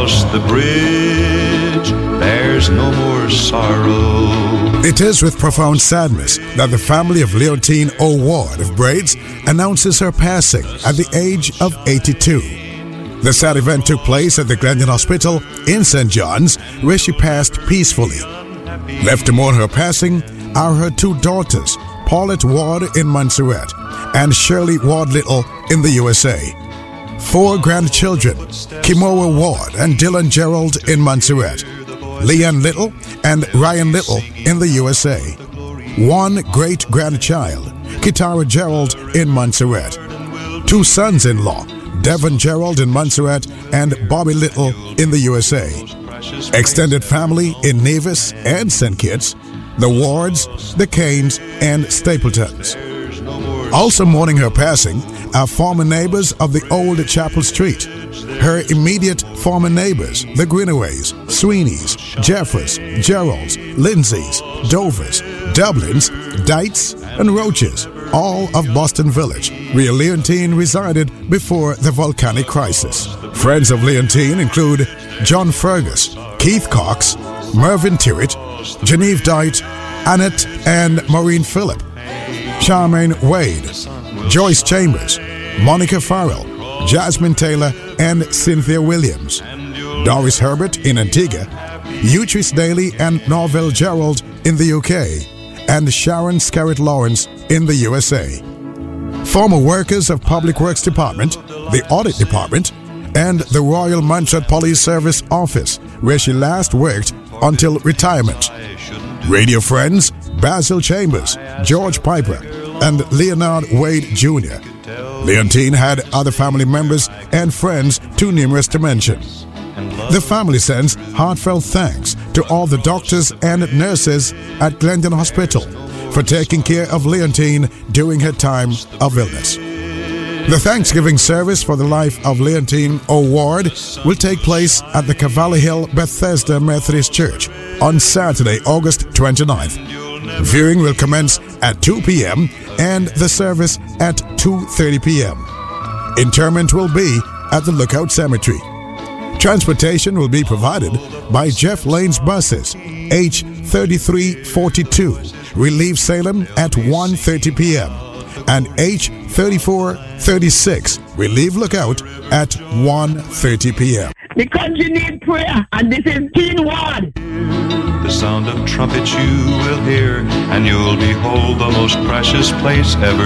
across the bridge, there's no more sorrow. It is with profound sadness that the family of Leontine O. Ward of Braids announces her passing at the age of 82. The sad event took place at the Glendon Hospital in St. John's, where she passed peacefully. Left to mourn her passing are her two daughters, Paulette Ward in Montserrat and Shirley Ward Little in the USA. 4 grandchildren, Kimoa Ward and Dylan Gerald in Montserrat, Leanne Little and Ryan Little in the USA. 1 great-grandchild, Kitara Gerald in Montserrat. 2 sons-in-law, Devon Gerald in Montserrat and Bobby Little in the USA. Extended family in Nevis and St. Kitts, the Wards, the Canes, and Stapletons. Also mourning her passing are former neighbors of the old Chapel Street. Her immediate former neighbors, the Greenaways, Sweeneys, Jeffers, Geralds, Lindsays, Dovers, Dublins, Dites, and Roaches, all of Boston Village, where Leontine resided before the volcanic crisis. Friends of Leontine include John Fergus, Keith Cox, Mervyn Tyrrett, Genevieve Dite, Annette and Maureen Phillip, Charmaine Wade, Joyce Chambers, Monica Farrell, Jasmine Taylor, and Cynthia Williams, Doris Herbert in Antigua, Utrice Daly and Norville Gerald in the UK, and Sharon Scarrett Lawrence in the USA. Former workers of Public Works Department, the Audit Department, and the Royal Montserrat Police Service Office, where she last worked until retirement. Radio friends Basil Chambers, George Piper, and Leonard Wade Jr. Leontine had other family members and friends too numerous to mention. The family sends heartfelt thanks to all the doctors and nurses at Glendon Hospital for taking care of Leontine during her time of illness. The Thanksgiving service for the life of Leontine O. Ward will take place at the Cavalry Hill Bethesda Methodist Church on Saturday, August 29th. Viewing will commence at 2 p.m. and the service at 2:30 p.m. Interment will be at the Lookout Cemetery. Transportation will be provided by Jeff Lane's buses, H3342, will leave Salem at 1:30 p.m. and H3436 will leave Lookout at 1:30 p.m. The country need prayer, and this is Teen Ward. The sound of trumpets you will hear, and you'll behold the most precious place ever